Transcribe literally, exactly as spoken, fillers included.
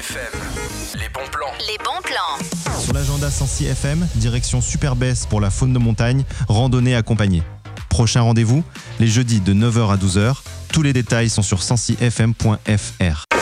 F M, les bons plans. Les bons plans. Sur l'agenda Sancy F M, direction Superbès pour la faune de montagne, randonnée accompagnée. Prochain rendez-vous, les jeudis de neuf heures à douze heures. Tous les détails sont sur sancy f m point f r.